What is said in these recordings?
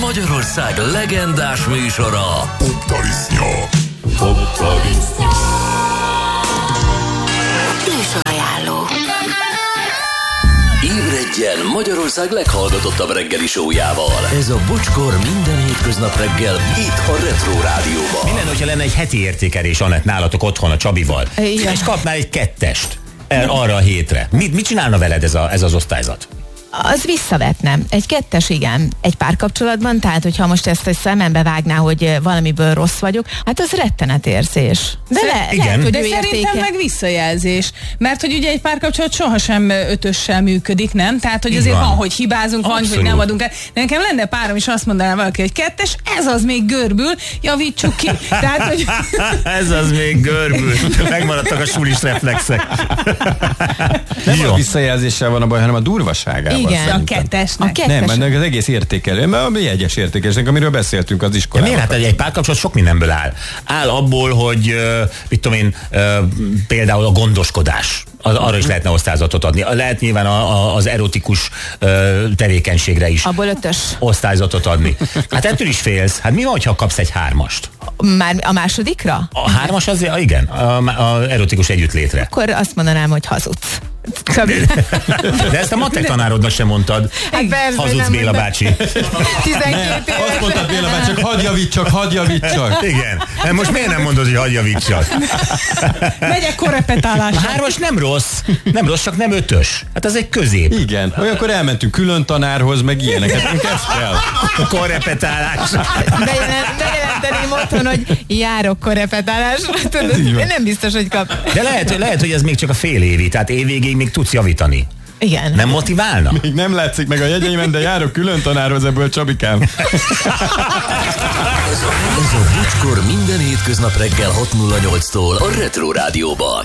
Magyarország legendás műsora, Poptarisznya. Műsorajánló. Ébredjen Magyarország leghallgatottabb reggeli show-jával. Ez a Bocskor minden hétköznap reggel itt a Retro Rádióban. Minden, hogyha lenne egy heti értékelés, Anett, nálatok otthon a Csabival, és kapnál egy 2-est arra a hétre. Mit csinálna veled ez az osztályzat? Az visszavetnem. Egy 2-es, igen. Egy párkapcsolatban, tehát hogyha most ezt egy szemembe vágná, hogy valamiből rossz vagyok, hát az rettenetérzés. De lehet, hogy de szerintem meg visszajelzés. Mert hogy ugye egy párkapcsolat sohasem 5-össel működik, nem? Tehát, hogy azért van, hogy hibázunk, van, hogy nem adunk el. De nekem lenne párom, és azt mondaná valaki, hogy 2-es, ez az még görbül, javítsuk ki. Tehát, hogy... ez az még görbül. Megmaradtak a sulis reflexek. Nem a visszajelzéssel van a baj, hanem a durvaságával. Igen, a 2-esnek. Nem, mert az egész értékelő, mert a jegyes értékelésnek, amiről beszéltünk az iskolában. Miért? Hát egy párkapcsolat sok mindenből áll. Áll abból, hogy mit tudom én, például a gondoskodás. Arra is lehetne osztályzatot adni. Lehet nyilván az erotikus tevékenységre is. Abból 5-ös. Osztályzatot adni. Hát ettől is félsz. Hát mi van, ha kapsz egy 3-ast? Már a másodikra? A 3-as az, igen, a erotikus együttlétre. Akkor azt mondanám, hogy hazudsz. De ezt a matek tanárodnak sem mondtad. Hát persze, hazudsz, Béla bácsi. 12 éves. Azt mondtad, Béla bácsi, csak hadd javítsak. Igen. Most miért nem mondod, hogy hadd javítsak? Megyek korrepetálásra. A 3-as nem rossz, csak nem 5-ös. Hát az egy közép. Igen. Olyankor elmentünk külön tanárhoz, meg ilyeneket. Ez kell. A korrepetálás. Bejelenteném otthon, hogy járok korrepetálásra. Nem biztos, hogy kap. De lehet, hogy ez még csak a fél évi, tehát évvégéig még tudsz javítani. Igen. Nem motiválna? Még nem látszik meg a jegyeimen, de járok külön tanárhoz, ebből Csabikám. Ez a Bocskor minden hétköznap reggel 6:08-tól a Retro Rádióban.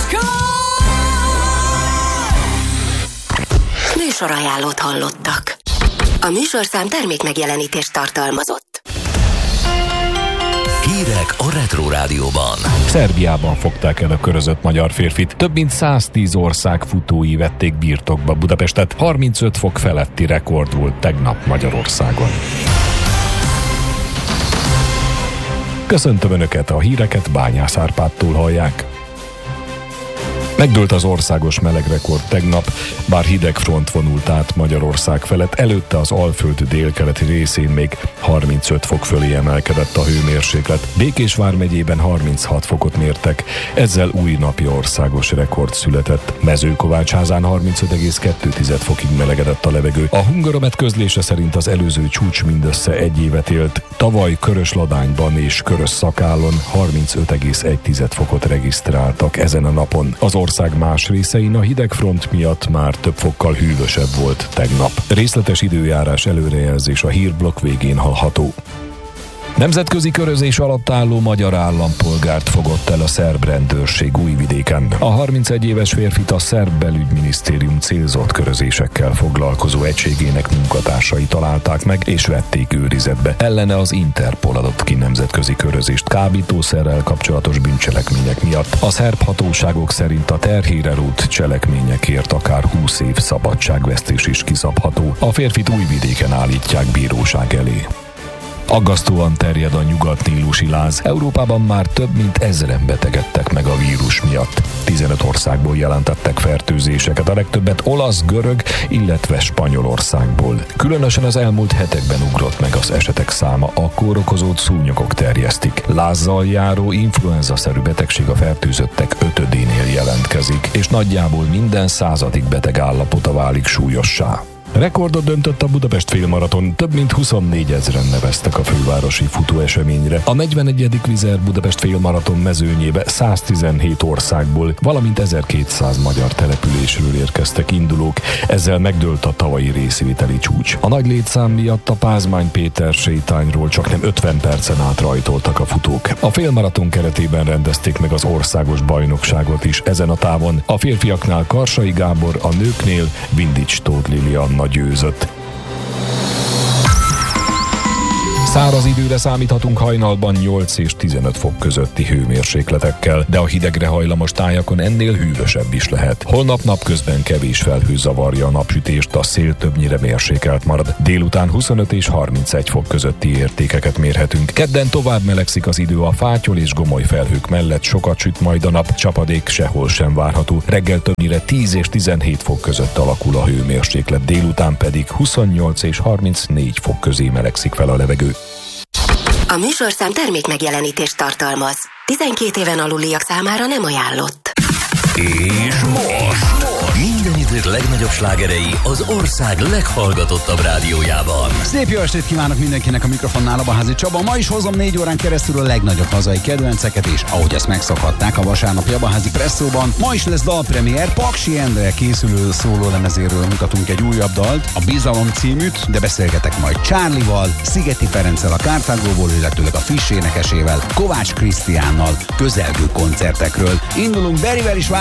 Műsorajánlót hallottak. A műsorszám termék megjelenítést tartalmazott. Hírek a Retro Rádióban. Szerbiában fogták el a körözött magyar férfit. Több mint 110 ország futói vették birtokba Budapestet. 35 fok feletti rekord volt tegnap Magyarországon. Köszöntöm Önöket, a híreket Bányász Árpádtól hallják. Megdőlt az országos melegrekord tegnap, bár hideg front vonult át Magyarország felett, előtte az Alföld délkeleti részén még 35 fok fölé emelkedett a hőmérséklet. Békés vármegyében 36 fokot mértek, ezzel új napi országos rekord született. Mezőkovácsházán 35,2 fokig melegedett a levegő. A Hungaromet közlése szerint az előző csúcs mindössze egy évet élt. Tavaly Körösladányban és Körösszakálon 35,1 fokot regisztráltak ezen a napon. Az ország más részein a hidegfront miatt már több fokkal hűvösebb volt tegnap. Részletes időjárás előrejelzés a hírblokk végén hallható. Nemzetközi körözés alatt álló magyar állampolgárt fogott el a szerb rendőrség Újvidéken. A 31 éves férfit a szerb belügyminisztérium célzott körözésekkel foglalkozó egységének munkatársai találták meg és vették őrizetbe. Ellene az Interpol adott ki nemzetközi körözést kábítószerrel kapcsolatos bűncselekmények miatt. A szerb hatóságok szerint a terhérerút cselekményekért akár 20 év szabadságvesztés is kiszabható. A férfit Újvidéken állítják bíróság elé. Aggasztóan terjed a nyugat-nílusi láz. Európában már több mint 1000-en betegedtek meg a vírus miatt. 15 országból jelentettek fertőzéseket, a legtöbbet olasz, görög, illetve Spanyolországból. Különösen az elmúlt hetekben ugrott meg az esetek száma, a kórokozót szúnyogok terjesztik. Lázzal járó influenza-szerű betegség a fertőzöttek 5-énél jelentkezik, és nagyjából minden 100. beteg állapota válik súlyossá. Rekordot döntött a Budapest félmaraton, több mint 24 000-en neveztek a fővárosi futóeseményre. A 41. Vizer Budapest félmaraton mezőnyébe 117 országból, valamint 1200 magyar településről érkeztek indulók, ezzel megdőlt a tavalyi részvételi csúcs. A nagy létszám miatt a Pázmány Péter sétányról csaknem 50 percen át rajtoltak a futók. A félmaraton keretében rendezték meg az országos bajnokságot is ezen a távon. A férfiaknál Karsai Gábor, a nőknél Vindics Tóth Lilianna győzött. Száraz időre számíthatunk hajnalban 8 és 15 fok közötti hőmérsékletekkel, de a hidegre hajlamos tájakon ennél hűvösebb is lehet. Holnap napközben kevés felhő zavarja a napsütést, a szél többnyire mérsékelt marad. Délután 25 és 31 fok közötti értékeket mérhetünk. Kedden tovább melegszik az idő, a fátyol és gomoly felhők mellett sokat süt majd a nap, csapadék sehol sem várható. Reggel többnyire 10 és 17 fok között alakul a hőmérséklet, délután pedig 28 és 34 fok közé melegszik fel a levegő. A műsorszám termék megjelenítést tartalmaz. 12 éven aluliak számára nem ajánlott. És most minden idők legnagyobb slágerei az ország leghallgatottabb rádiójában. Szép jó estét kívánok mindenkinek, a mikrofonnál Abaházi Csaba. Ma is hozom 4 órán keresztül a legnagyobb hazai kedvenceket, és ahogy ezt megszokhatták a vasárnapi Abaházi Presszóban, ma is lesz dalpremiér. Paksi Endre készülő szólólemezéről mutatunk egy újabb dalt, a Bizalom címűt, de beszélgetek majd Charlie-val, Szigeti Ferenccel a Kártágóból, illetőleg a Fish énekesével, Kovács Krisztiánnal közelgő koncertekről. Indulunk, Berivel is